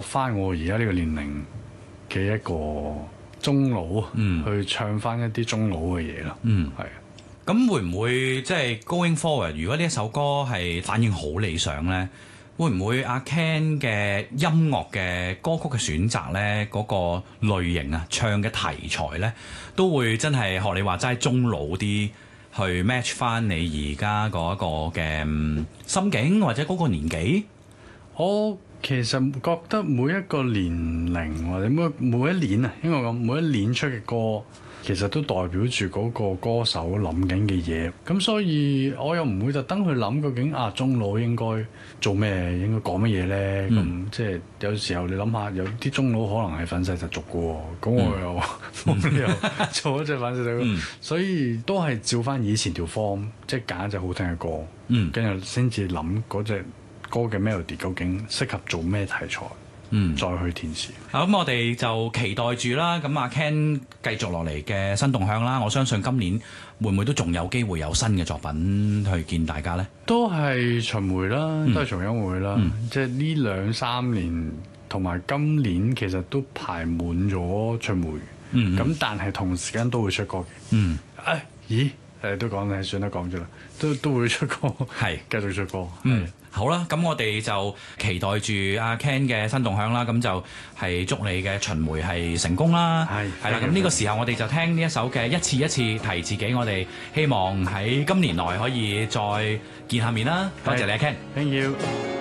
翻我而家呢個年齡嘅一個中老，去唱翻一啲中老嘅嘢咯。係。 咁會唔會即係 going forward？如果呢一首歌係反應好理想咧，會唔會阿 Ken 嘅音樂嘅歌曲嘅選擇咧，嗰個類型啊，唱嘅題材咧，都會真係學你話齋中老啲，去 match 翻你而家嗰個嘅心境或者嗰個年紀？ 我其實覺得每一個年齡或者每一年啊，應該講每一年出嘅歌，其實都代表住嗰個歌手諗緊嘅嘢。咁所以我又唔會特登去諗究竟中老應該做咩，應該講乜嘢咧？咁即係有時候你諗下，有啲中老可能係憤世嫉俗嘅喎，咁我又冇理由做一隻憤世嫉俗，所以都係照翻以前條 form，即係揀一隻好聽嘅歌，跟住先至諗嗰隻歌嘅 melody 究竟適合做咩題材。再去填詞。 咁我哋就期待住啦。咁阿 Ken 繼續落嚟嘅新動向啦，我相信今年會唔會都仲有機會有新嘅作品去見大家呢？ 都係巡迴啦，都係重音會啦。即係呢2-3年同埋今年其實都排滿咗巡迴。咁但係同時間都會出歌嘅。都講你算啦，講咗啦，都會出歌，係繼續出歌。好啦，咁我哋就期待住阿 Ken 嘅新動向啦。咁就係祝你嘅巡迴係成功啦。係啦，咁呢個時候我哋就聽呢一首嘅一次一次提自己，我哋希望喺今年內可以再見下面啦。多謝你阿 Ken。Thank you。